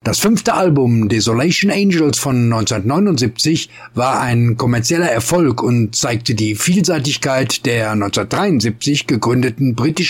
Das 5. Album Desolation Angels von 1979 war ein kommerzieller Erfolg und zeigte die Vielseitigkeit der 1973 gegründeten britischen